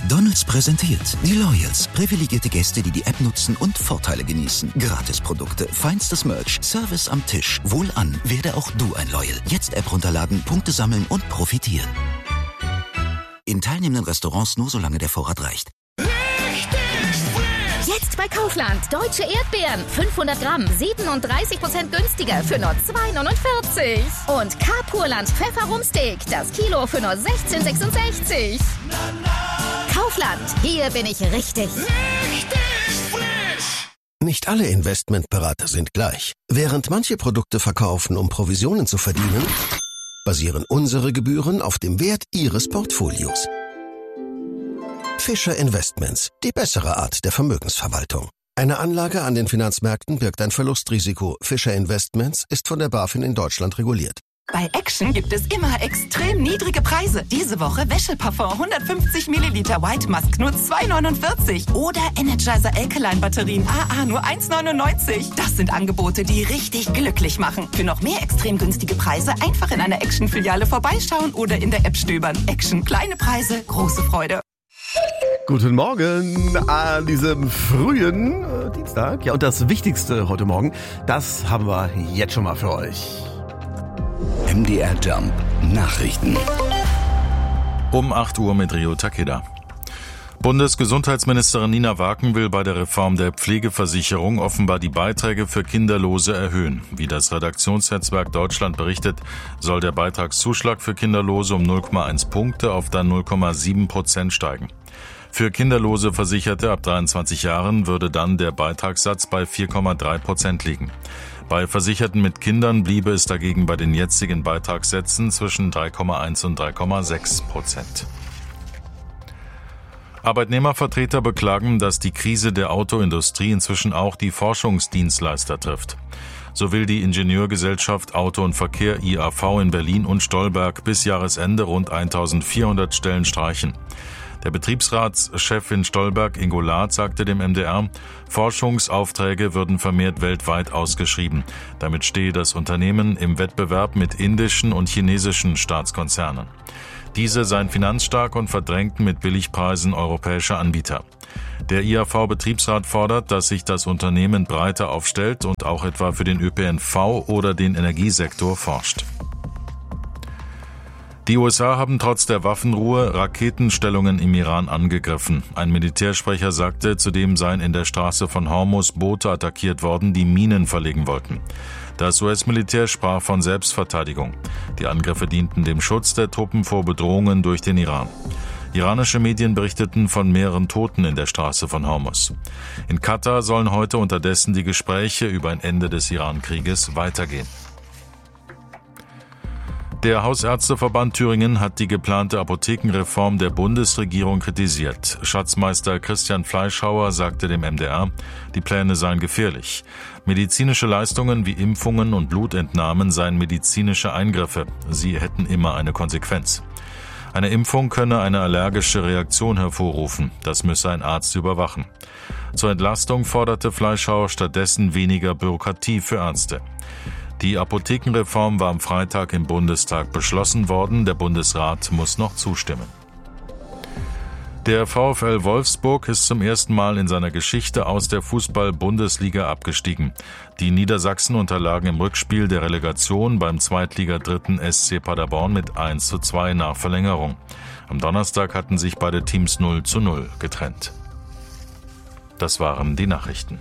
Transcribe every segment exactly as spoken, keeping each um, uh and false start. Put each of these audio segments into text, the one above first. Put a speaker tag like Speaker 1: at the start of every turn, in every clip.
Speaker 1: McDonald's präsentiert die Loyals. Privilegierte Gäste, die die App nutzen und Vorteile genießen. Gratisprodukte, feinstes Merch, Service am Tisch. Wohlan, werde auch du ein Loyal. Jetzt App runterladen, Punkte sammeln und profitieren. In teilnehmenden Restaurants nur solange der Vorrat reicht.
Speaker 2: Jetzt bei Kaufland. Deutsche Erdbeeren. fünfhundert Gramm. siebenunddreißig Prozent günstiger für nur zwei neunundvierzig. Und K-Purland Pfefferumsteak. Das Kilo für nur sechzehn sechsundsechzig. Kaufland. Hier bin ich richtig.
Speaker 3: Richtig frisch.
Speaker 4: Nicht alle Investmentberater sind gleich. Während manche Produkte verkaufen, um Provisionen zu verdienen, basieren unsere Gebühren auf dem Wert Ihres Portfolios. Fischer Investments, die bessere Art der Vermögensverwaltung. Eine Anlage an den Finanzmärkten birgt ein Verlustrisiko. Fischer Investments ist von der BaFin in Deutschland reguliert.
Speaker 5: Bei Action gibt es immer extrem niedrige Preise. Diese Woche Wäscheparfum hundertfünfzig Milliliter White Musk nur zwei neunundvierzig. Oder Energizer Alkaline Batterien A A nur eins neunundneunzig. Das sind Angebote, die richtig glücklich machen. Für noch mehr extrem günstige Preise einfach in einer Action-Filiale vorbeischauen oder in der App stöbern. Action, kleine Preise, große Freude.
Speaker 6: Guten Morgen an diesem frühen äh, Dienstag. Ja, und das Wichtigste heute Morgen, das haben wir jetzt schon mal für euch.
Speaker 1: M D R Jump Nachrichten.
Speaker 7: Um acht Uhr mit Rio Takeda. Bundesgesundheitsministerin Nina Waken will bei der Reform der Pflegeversicherung offenbar die Beiträge für Kinderlose erhöhen. Wie das Redaktionsnetzwerk Deutschland berichtet, soll der Beitragszuschlag für Kinderlose um null Komma eins Punkte auf dann null Komma sieben Prozent steigen. Für kinderlose Versicherte ab dreiundzwanzig Jahren würde dann der Beitragssatz bei vier Komma drei Prozent liegen. Bei Versicherten mit Kindern bliebe es dagegen bei den jetzigen Beitragssätzen zwischen drei Komma eins und drei Komma sechs Prozent. Arbeitnehmervertreter beklagen, dass die Krise der Autoindustrie inzwischen auch die Forschungsdienstleister trifft. So will die Ingenieurgesellschaft Auto und Verkehr I A V in Berlin und Stolberg bis Jahresende rund eintausendvierhundert Stellen streichen. Der Betriebsratschef in Stolberg, Ingo Laath, sagte dem M D R, Forschungsaufträge würden vermehrt weltweit ausgeschrieben. Damit stehe das Unternehmen im Wettbewerb mit indischen und chinesischen Staatskonzernen. Diese seien finanzstark und verdrängten mit Billigpreisen europäische Anbieter. Der I A V-Betriebsrat fordert, dass sich das Unternehmen breiter aufstellt und auch etwa für den Ö P N V oder den Energiesektor forscht. Die U S A haben trotz der Waffenruhe Raketenstellungen im Iran angegriffen. Ein Militärsprecher sagte, zudem seien in der Straße von Hormuz Boote attackiert worden, die Minen verlegen wollten. Das U S-Militär sprach von Selbstverteidigung. Die Angriffe dienten dem Schutz der Truppen vor Bedrohungen durch den Iran. Iranische Medien berichteten von mehreren Toten in der Straße von Hormuz. In Katar sollen heute unterdessen die Gespräche über ein Ende des Iran-Krieges weitergehen. Der Hausärzteverband Thüringen hat die geplante Apothekenreform der Bundesregierung kritisiert. Schatzmeister Christian Fleischhauer sagte dem M D R, die Pläne seien gefährlich. Medizinische Leistungen wie Impfungen und Blutentnahmen seien medizinische Eingriffe. Sie hätten immer eine Konsequenz. Eine Impfung könne eine allergische Reaktion hervorrufen. Das müsse ein Arzt überwachen. Zur Entlastung forderte Fleischhauer stattdessen weniger Bürokratie für Ärzte. Die Apothekenreform war am Freitag im Bundestag beschlossen worden. Der Bundesrat muss noch zustimmen. Der VfL Wolfsburg ist zum ersten Mal in seiner Geschichte aus der Fußball-Bundesliga abgestiegen. Die Niedersachsen unterlagen im Rückspiel der Relegation beim Zweitliga-Dritten S C Paderborn mit eins zu zwei nach Verlängerung. Am Donnerstag hatten sich beide Teams null zu null getrennt. Das waren die Nachrichten.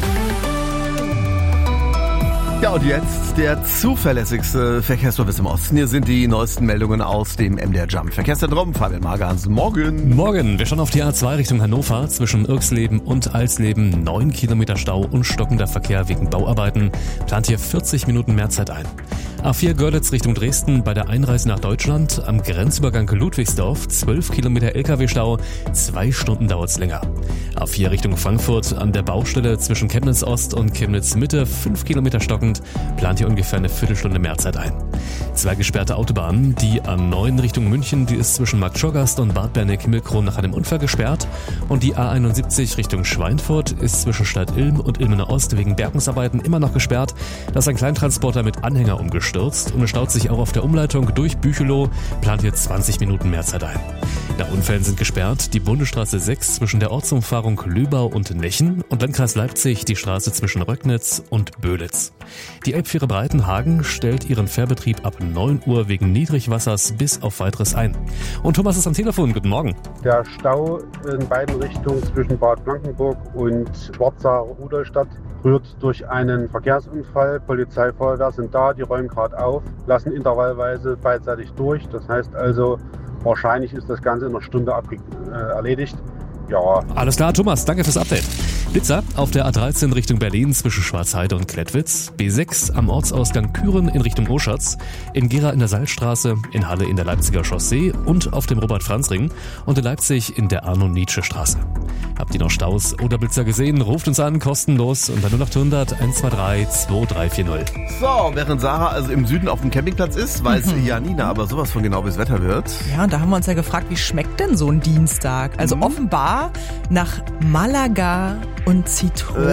Speaker 6: Ja, und jetzt der zuverlässigste Verkehrsservice im Osten. Hier sind die neuesten Meldungen aus dem M D R Jump Verkehrszentrum. Fabian Magans, morgen.
Speaker 8: Morgen. Wir schauen auf die A zwei Richtung Hannover. Zwischen Irksleben und Alsleben neun Kilometer Stau und stockender Verkehr wegen Bauarbeiten. Plant hier vierzig Minuten mehr Zeit ein. A vier Görlitz Richtung Dresden bei der Einreise nach Deutschland. Am Grenzübergang Ludwigsdorf zwölf Kilometer L K W-Stau. Zwei Stunden dauert's länger. A vier Richtung Frankfurt an der Baustelle zwischen Chemnitz Ost und Chemnitz Mitte fünf Kilometer stockend. Plant hier ungefähr eine Viertelstunde mehr Zeit ein. Zwei gesperrte Autobahnen. Die A neun Richtung München, die ist zwischen Marktschorgast und Bad Berneck-Himmelkron nach einem Unfall gesperrt. Und die A einundsiebzig Richtung Schweinfurt ist zwischen Stadt Ilm und Ilmenau Ost wegen Bergungsarbeiten immer noch gesperrt. Da ist ein Kleintransporter mit Anhänger umgestürzt. gestürzt und es staut sich auch auf der Umleitung durch Büchelow, plant hier zwanzig Minuten mehr Zeit ein. Nach Unfällen sind gesperrt die Bundesstraße sechs zwischen der Ortsumfahrung Lübau und Nechen und Landkreis Leipzig die Straße zwischen Röcknitz und Böhlitz. Die Elbfähre Breitenhagen stellt ihren Fährbetrieb ab neun Uhr wegen Niedrigwassers bis auf weiteres ein. Und Thomas ist am Telefon. Guten Morgen.
Speaker 9: Der Stau in beiden Richtungen zwischen Bad Blankenburg und Schwarzach-Rudolstadt rührt durch einen Verkehrsunfall. Polizei, Feuerwehr sind da, die räumen gerade auf, lassen intervallweise beidseitig durch. Das heißt also, wahrscheinlich ist das Ganze in einer Stunde abge- äh, erledigt. Ja.
Speaker 8: Alles klar, Thomas, danke fürs Update. Blitzer auf der A dreizehn Richtung Berlin zwischen Schwarzheide und Klettwitz, B sechs am Ortsausgang Küren in Richtung Oschatz, in Gera in der Salzstraße, in Halle in der Leipziger Chaussee und auf dem Robert-Franz-Ring und in Leipzig in der Arno-Nietzsche-Straße. Habt ihr noch Staus oder Blitzer gesehen? Ruft uns an, kostenlos unter null acht hundert eins zwei drei zwei drei vier null.
Speaker 6: So, während Sarah also im Süden auf dem Campingplatz ist, weiß mhm. Janina aber sowas von genau, wie das Wetter wird.
Speaker 10: Ja, und da haben wir uns ja gefragt, wie schmeckt denn so ein Dienstag? Also mhm. offenbar nach Malaga und Zitrone.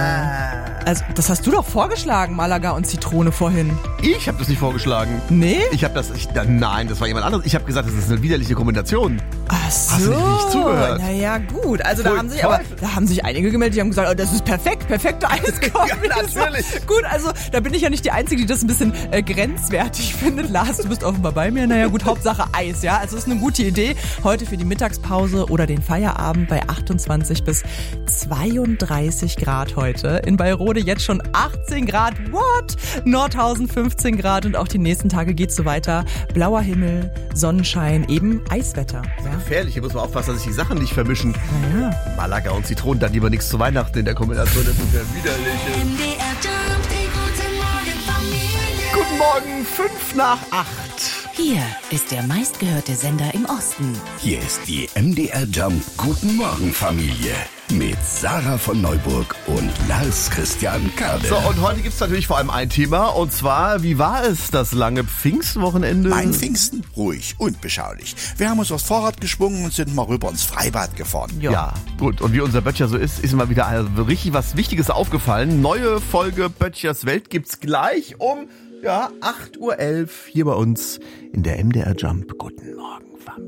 Speaker 10: Äh. Also, das hast du doch vorgeschlagen, Malaga und Zitrone vorhin.
Speaker 6: Ich habe das nicht vorgeschlagen.
Speaker 10: Nee?
Speaker 6: Ich habe das, ich, nein, das war jemand anderes. Ich habe gesagt, das ist eine widerliche Kombination.
Speaker 10: Ach so.
Speaker 6: Hast du nicht richtig zugehört?
Speaker 10: Naja, gut. Also da haben sich aber, da haben sich einige gemeldet, die haben gesagt, oh, das ist perfekt, perfekte Eiskombination.
Speaker 6: Ja, natürlich.
Speaker 10: Gut, also da bin ich ja nicht die Einzige, die das ein bisschen äh, grenzwertig findet. Lars, du bist offenbar bei mir. Naja, gut, Hauptsache Eis, ja. Also das ist eine gute Idee. Heute für die Mittagspause oder den Feierabend bei achtundzwanzig bis zweiunddreißig Grad heute. In Bayrode jetzt schon achtzehn Grad. What? Nordhausen fünfzehn Grad und auch die nächsten Tage geht's so weiter. Blauer Himmel, Sonnenschein, eben Eiswetter. Ja.
Speaker 6: Gefährlich, hier muss man aufpassen, dass sich die Sachen nicht vermischen.
Speaker 10: Naja.
Speaker 6: Malaga und Zitronen, dann lieber nichts zu Weihnachten in der Kombination. Das ist ja widerlich.
Speaker 3: M D R Jump, die gute Morgen Familie.
Speaker 6: Guten Morgen, fünf nach acht.
Speaker 11: Hier ist der meistgehörte Sender im Osten.
Speaker 1: Hier ist die M D R Jump Guten Morgen Familie mit Sarah von Neuburg und Lars Christian Kade.
Speaker 6: So, und heute gibt es natürlich vor allem ein Thema, und zwar, wie war es das lange Pfingstwochenende?
Speaker 12: Mein Pfingsten? Ruhig und beschaulich. Wir haben uns aufs Fahrrad geschwungen und sind mal rüber ins Freibad gefahren.
Speaker 6: Ja, ja gut. Und wie unser Böttcher so ist, ist mal wieder also richtig was Wichtiges aufgefallen. Neue Folge Böttchers Welt gibt's gleich um ja, acht Uhr elf hier bei uns in der M D R Jump. Guten Morgen.